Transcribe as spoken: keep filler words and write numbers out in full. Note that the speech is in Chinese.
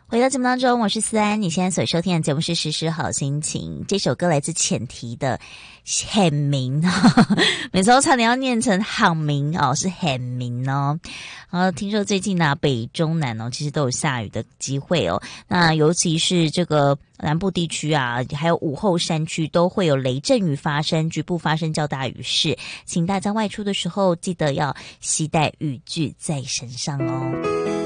回到节目当中，我是思安，你现在所收听的节目是时时好心情。这首歌来自浅提的很明，每次都差点要念成很明哦，是很明哦。然后听说最近呢、啊，北中南哦，其实都有下雨的机会哦。那尤其是这个南部地区啊，还有午后山区都会有雷阵雨发生，局部发生较大雨势，请大家外出的时候记得要携带雨具在身上哦。